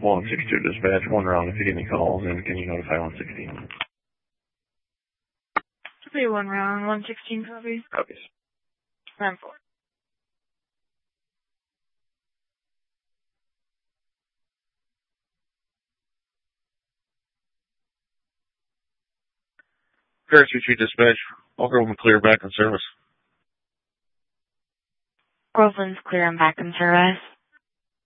162 dispatch, 1 round. If you get any calls in, can you notify 116? Copy 1 round, 116 copy. Copies. 9-4. Paris Retreat dispatch, all Groveland clear, back in service. Groveland's clear and back in service.